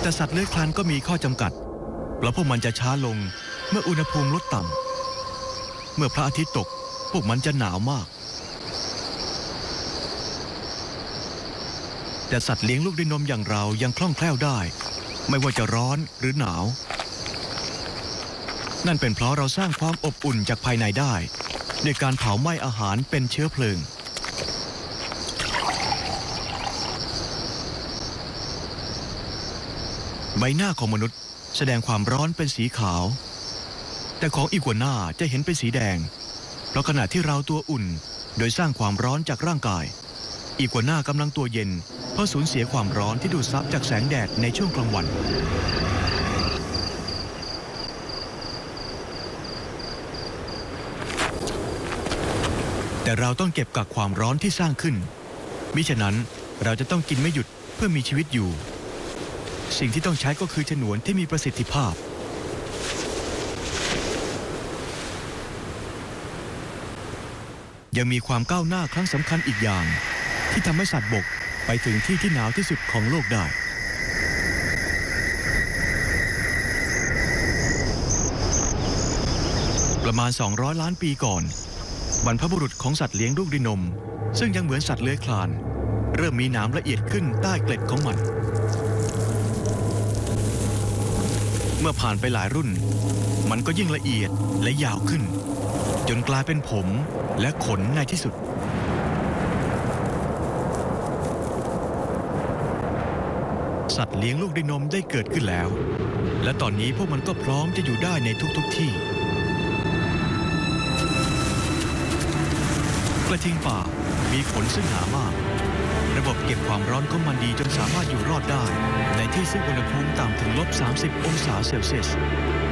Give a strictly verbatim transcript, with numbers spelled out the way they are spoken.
แต่สัตว์เลื้อยคลานก็มีข้อจำกัดเพราะพวกมันจะช้าลงเมื่ออุณหภูมิลดต่ำเมื่อพระอาทิตย์ตกพวกมันจะหนาวมากแต่สัตว์เลี้ยงลูกด้วยนมอย่างเรายังคล่องแคล่วได้ไม่ว่าจะร้อนหรือหนาวนั่นเป็นเพราะเราสร้างความอบอุ่นจากภายในได้ด้วยการเผาไหม้อาหารเป็นเชื้อเพลิงใบหน้าของมนุษย์แสดงความร้อนเป็นสีขาวแต่ของอีกัวน่าจะเห็นเป็นสีแดงเพราะขณะที่เราตัวอุ่นโดยสร้างความร้อนจากร่างกายอีกัวน่ากำลังตัวเย็นเพราะสูญเสียความร้อนที่ดูดซับจากแสงแดดในช่วงกลางวันแต่เราต้องเก็บกักความร้อนที่สร้างขึ้นมิฉะนั้นเราจะต้องกินไม่หยุดเพื่อมีชีวิตอยู่สิ่งที่ต้องใช้ก็คือฉนวนที่มีประสิทธิภาพยังมีความก้าวหน้าครั้งสำคัญอีกอย่างที่ทำให้สัตว์บกไปถึงที่ที่หนาวที่สุดของโลกได้ประมาณสองร้อยล้านปีก่อนบรรพบุรุษของสัตว์เลี้ยงลูกด้วยนมซึ่งยังเหมือนสัตว์เลื้อยคลานเริ่มมีหนามละเอียดขึ้นใต้เกล็ดของมันเมื่อผ่านไปหลายรุ่นมันก็ยิ่งละเอียดและยาวขึ้นจนกลายเป็นผมและขนในที่สุดสัตว์เลี้ยงลูกด้วยนมได้เกิดขึ้นแล้วและตอนนี้พวกมันก็พร้อมจะอยู่ได้ในทุกๆที่กระทิงป่ามีขนซึ่งหนามากระบบเก็บความร้อนของมันดีจนสามารถอยู่รอดได้ในที่ซึ่งอุณหภูมิต่ำถึงลบสามสิบองศาเซลเซียส